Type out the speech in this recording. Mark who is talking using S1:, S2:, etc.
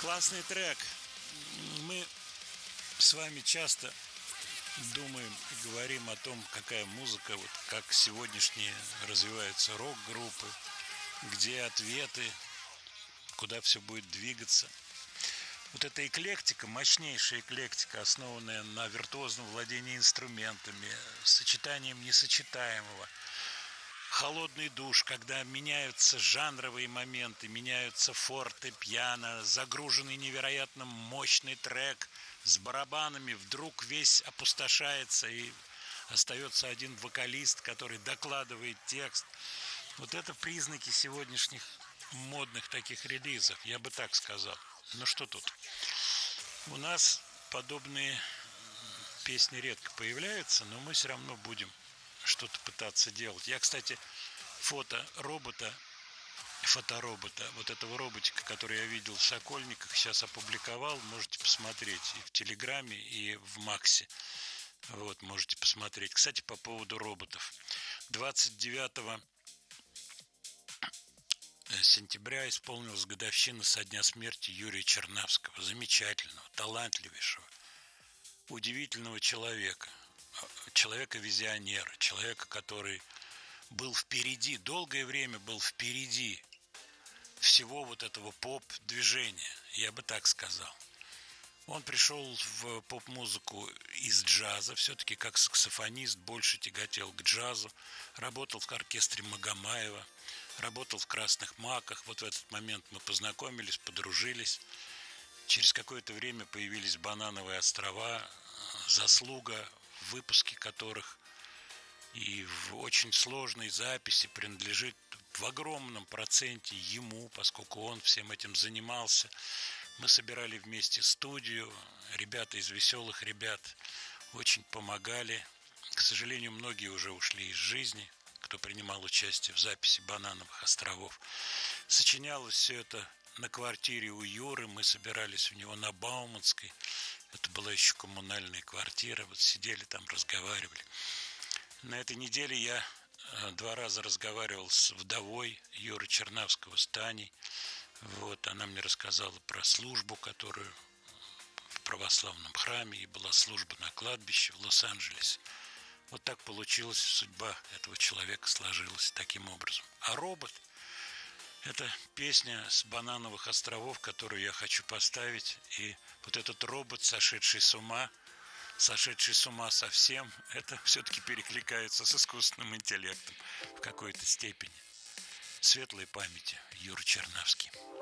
S1: Классный трек. Мы с вами часто думаем и говорим о том, какая музыка, вот как сегодняшние развиваются рок-группы, где ответы, куда все будет двигаться. Вот эта эклектика, мощнейшая эклектика, основанная на виртуозном владении инструментами, сочетанием несочетаемого, холодный душ, когда меняются жанровые моменты, меняются форте, пиано, загруженный невероятно мощный трек с барабанами, вдруг весь опустошается и остается один вокалист, который докладывает текст. Вот это признаки сегодняшних модных таких релизов, я бы так сказал. Ну что тут? У нас подобные песни редко появляются, но мы все равно будем что-то пытаться делать. Я, кстати, фоторобота, вот этого роботика, который я видел в Сокольниках, сейчас опубликовал. Можете посмотреть и в Телеграме, и в Максе. Вот, можете посмотреть. Кстати, по поводу роботов. 29 сентября исполнилась годовщина со дня смерти Юрия Чернавского. Замечательного, талантливейшего, удивительного человека. Человека-визионера, человека, который был впереди, долгое время был впереди всего вот этого поп-движения, я бы так сказал. Он пришел в поп-музыку из джаза, все-таки как саксофонист больше тяготел к джазу, работал в оркестре Магомаева, работал в «Красных маках». Вот в этот момент мы познакомились, подружились. Через какое-то время появились «Банановые острова», заслуга в выпуске которых и в очень сложной записи принадлежит в огромном проценте ему, поскольку он всем этим занимался. Мы собирали вместе студию, ребята из «Веселых ребят» очень помогали. К сожалению, многие уже ушли из жизни, кто принимал участие в записи «Банановых островов». Сочинялось все это на квартире у Юры, мы собирались у него на Бауманской. Это была еще коммунальная квартира, вот сидели там, разговаривали. На этой неделе я 2 раза разговаривал с вдовой Юры Чернавского, с Таней. Вот, она мне рассказала про службу, которую в православном храме, и была служба на кладбище в Лос-Анджелесе. Вот так получилось, судьба этого человека сложилась таким образом. А робот — это песня с «Банановых островов», которую я хочу поставить. И вот этот робот, сошедший с ума совсем, это все-таки перекликается с искусственным интеллектом в какой-то степени. Светлой памяти Юра Чернавский.